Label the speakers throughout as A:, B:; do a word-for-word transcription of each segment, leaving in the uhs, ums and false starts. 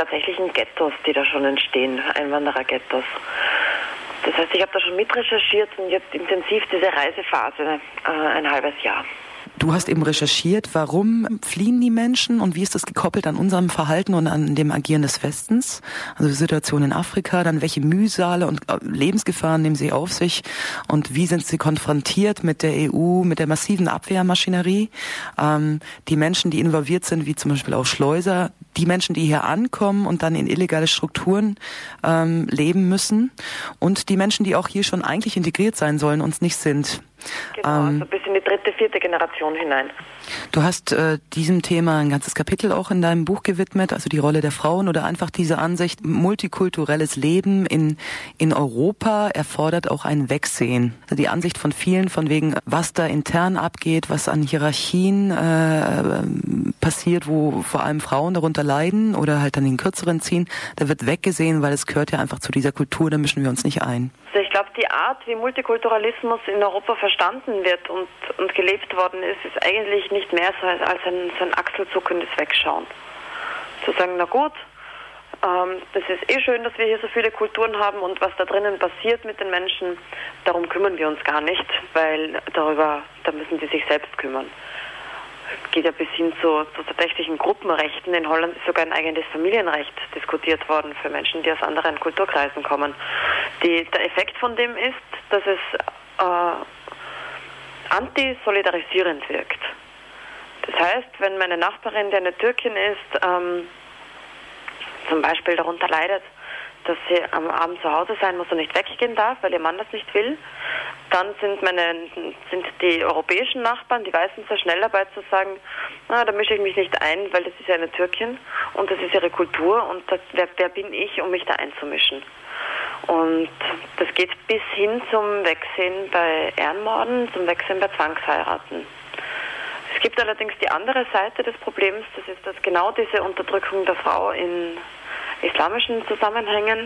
A: tatsächlichen Ghettos, die da schon entstehen, Einwanderer-Ghettos. Das heißt, ich habe da schon mitrecherchiert und jetzt intensiv diese Reisephase, äh, ein halbes Jahr.
B: Du hast eben recherchiert, warum fliehen die Menschen und wie ist das gekoppelt an unserem Verhalten und an dem Agieren des Westens? Also die Situation in Afrika, dann welche Mühsale und Lebensgefahren nehmen sie auf sich und wie sind sie konfrontiert mit der E U, mit der massiven Abwehrmaschinerie? Ähm, die Menschen, die involviert sind, wie zum Beispiel auch Schleuser, die Menschen, die hier ankommen und dann in illegale Strukturen ähm, leben müssen und die Menschen, die auch hier schon eigentlich integriert sein sollen und es nicht sind.
A: Genau, ähm, also bis in die dritte, vierte Generation hinein.
B: Du hast äh, diesem Thema ein ganzes Kapitel auch in deinem Buch gewidmet, also die Rolle der Frauen oder einfach diese Ansicht, multikulturelles Leben in in Europa erfordert auch ein Wegsehen. Also die Ansicht von vielen von wegen, was da intern abgeht, was an Hierarchien äh, passiert, wo vor allem Frauen darunter leiden oder halt dann den Kürzeren ziehen, da wird weggesehen, weil es gehört ja einfach zu dieser Kultur, da mischen wir uns nicht ein.
A: Also ich glaube, die Art, wie Multikulturalismus in Europa verstanden wird und, und gelebt worden ist, ist eigentlich nicht mehr so als, als ein, so ein achselzuckendes Wegschauen. Zu sagen, na gut, ähm, das ist eh schön, dass wir hier so viele Kulturen haben und was da drinnen passiert mit den Menschen, darum kümmern wir uns gar nicht, weil darüber, da müssen die sich selbst kümmern. Geht ja bis hin zu, zu tatsächlichen Gruppenrechten. In Holland ist sogar ein eigenes Familienrecht diskutiert worden für Menschen, die aus anderen Kulturkreisen kommen. Die, der Effekt von dem ist, dass es äh, antisolidarisierend wirkt. Das heißt, wenn meine Nachbarin, die eine Türkin ist, ähm, zum Beispiel darunter leidet, dass sie am Abend zu Hause sein muss und nicht weggehen darf, weil ihr Mann das nicht will, dann sind meine sind die europäischen Nachbarn, die Weißen, sehr schnell dabei zu sagen, na, da mische ich mich nicht ein, weil das ist ja eine Türkin und das ist ihre Kultur und das, wer, wer bin ich, um mich da einzumischen? Und das geht bis hin zum Wegsehen bei Ehrenmorden, zum Wegsehen bei Zwangsheiraten. Es gibt allerdings die andere Seite des Problems, das ist, dass genau diese Unterdrückung der Frau in islamischen Zusammenhängen,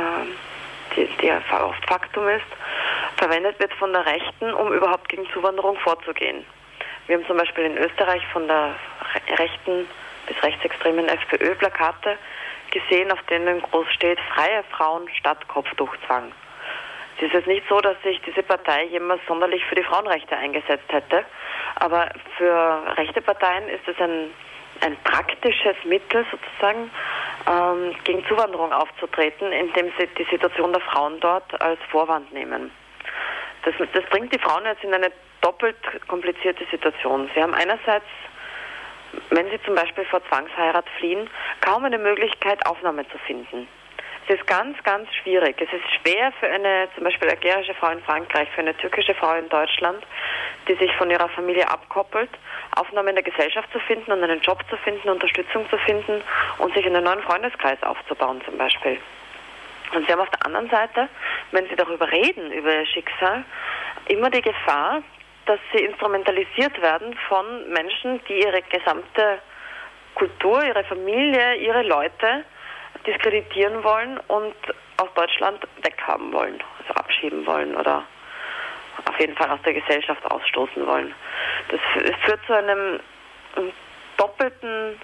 A: äh, die, die oft Faktum ist, verwendet wird von der Rechten, um überhaupt gegen Zuwanderung vorzugehen. Wir haben zum Beispiel in Österreich von der rechten bis rechtsextremen FPÖ Plakate gesehen, auf denen groß steht, freie Frauen statt Kopftuchzwang. Es ist jetzt nicht so, dass sich diese Partei jemals sonderlich für die Frauenrechte eingesetzt hätte, aber für rechte Parteien ist es ein, ein praktisches Mittel sozusagen, ähm, gegen Zuwanderung aufzutreten, indem sie die Situation der Frauen dort als Vorwand nehmen. Das, das bringt die Frauen jetzt in eine doppelt komplizierte Situation. Sie haben einerseits, wenn sie zum Beispiel vor Zwangsheirat fliehen, kaum eine Möglichkeit, Aufnahme zu finden. Es ist ganz, ganz schwierig. Es ist schwer für eine zum Beispiel algerische Frau in Frankreich, für eine türkische Frau in Deutschland, die sich von ihrer Familie abkoppelt, Aufnahme in der Gesellschaft zu finden und einen Job zu finden, Unterstützung zu finden und sich einen neuen Freundeskreis aufzubauen zum Beispiel. Und sie haben auf der anderen Seite, wenn sie darüber reden, über ihr Schicksal, immer die Gefahr, dass sie instrumentalisiert werden von Menschen, die ihre gesamte Kultur, ihre Familie, ihre Leute diskreditieren wollen und aus Deutschland weghaben wollen, also abschieben wollen oder auf jeden Fall aus der Gesellschaft ausstoßen wollen. Das führt zu einem doppelten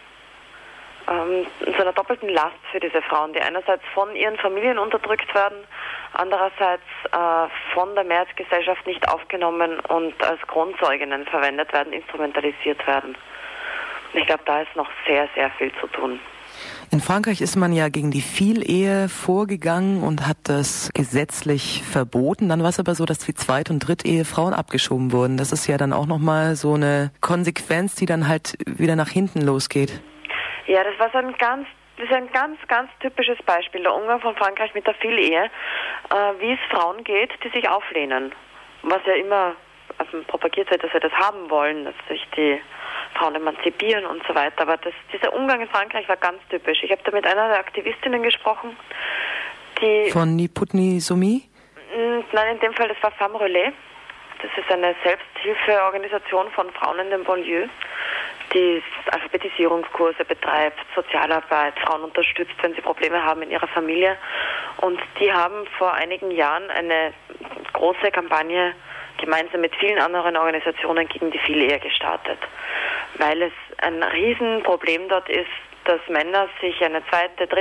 A: ähm, zu einer doppelten Last für diese Frauen, die einerseits von ihren Familien unterdrückt werden, andererseits äh, von der Mehrheitsgesellschaft nicht aufgenommen und als Kronzeuginnen verwendet werden, instrumentalisiert werden. Ich glaube, da ist noch sehr, sehr viel zu tun.
B: In Frankreich ist man ja gegen die Vielehe vorgegangen und hat das gesetzlich verboten. Dann war es aber so, dass die Zweit- und Drittehe Frauen abgeschoben wurden. Das ist ja dann auch nochmal so eine Konsequenz, die dann halt wieder nach hinten losgeht.
A: Ja, das war so ein ganz, das ist ein ganz, ganz typisches Beispiel, der Umgang von Frankreich mit der Vielehe, äh, wie es Frauen geht, die sich auflehnen. Was ja immer also propagiert wird, dass wir das haben wollen, dass sich die Frauen emanzipieren und so weiter. Aber das, dieser Umgang in Frankreich war ganz typisch. Ich habe da mit einer der Aktivistinnen gesprochen, die...
B: Von Ni Putni Soumi?
A: Nein, in dem Fall, das war Femme Relais. Das ist eine Selbsthilfeorganisation von Frauen in den Banlieues, die Alphabetisierungskurse betreibt, Sozialarbeit, Frauen unterstützt, wenn sie Probleme haben in ihrer Familie. Und die haben vor einigen Jahren eine große Kampagne gemeinsam mit vielen anderen Organisationen gegen die Vielehe gestartet, weil es ein Riesenproblem dort ist, dass Männer sich eine zweite, dritte